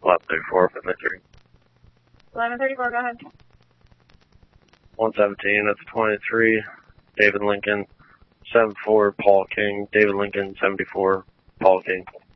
1134 from the 3. 1134, go ahead. 117, that's 23, David Lincoln, 74, Paul King, David Lincoln, 74, Paul King.